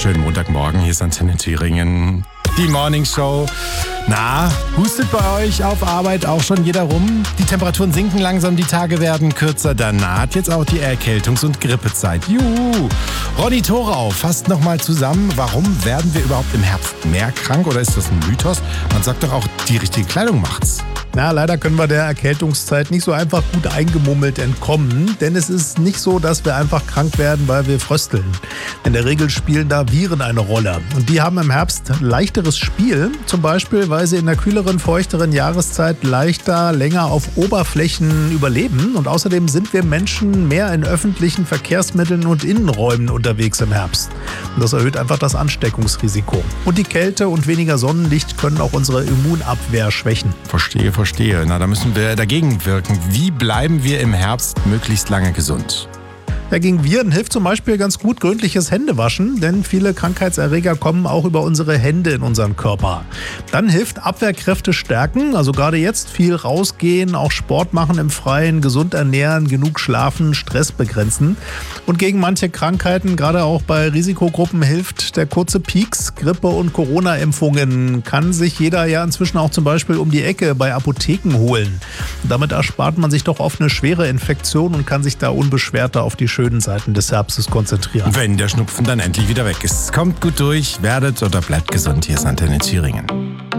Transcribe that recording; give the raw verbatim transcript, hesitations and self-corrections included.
Schönen Montagmorgen, hier ist Antenne Thüringen. Die Morning Show. Na, hustet bei euch auf Arbeit auch schon jeder rum? Die Temperaturen sinken langsam, die Tage werden kürzer. Da naht jetzt auch die Erkältungs- und Grippezeit. Juhu! Ronny Thorau fasst nochmal zusammen, warum werden wir überhaupt im Herbst mehr krank? Oder ist das ein Mythos? Man sagt doch auch, die richtige Kleidung macht's. Na, leider können wir der Erkältungszeit nicht so einfach gut eingemummelt entkommen, denn es ist nicht so, dass wir einfach krank werden, weil wir frösteln. In der Regel spielen da Viren eine Rolle und die haben im Herbst leichteres Spiel, zum Beispiel, weil sie in der kühleren, feuchteren Jahreszeit leichter, länger auf Oberflächen überleben und außerdem sind wir Menschen mehr in öffentlichen Verkehrsmitteln und Innenräumen unterwegs im Herbst. Und das erhöht einfach das Ansteckungsrisiko. Und die Kälte und weniger Sonnenlicht können auch unsere Immunabwehr schwächen. Verstehe, verstehe. Na, da müssen wir dagegen wirken. Wie bleiben wir im Herbst möglichst lange gesund? Ja, gegen Viren hilft zum Beispiel ganz gut gründliches Händewaschen, denn viele Krankheitserreger kommen auch über unsere Hände in unseren Körper. Dann hilft Abwehrkräfte stärken, also gerade jetzt viel rausgehen, auch Sport machen im Freien, gesund ernähren, genug schlafen, Stress begrenzen. Und gegen manche Krankheiten, gerade auch bei Risikogruppen, hilft der kurze Pieks. Grippe- und Corona-Impfungen kann sich jeder ja inzwischen auch zum Beispiel um die Ecke bei Apotheken holen. Und damit erspart man sich doch oft eine schwere Infektion und kann sich da unbeschwerter auf die schönen Seiten des Herbstes konzentrieren. Wenn der Schnupfen dann endlich wieder weg ist. Kommt gut durch, werdet oder bleibt gesund. Hier ist Antenne Thüringen.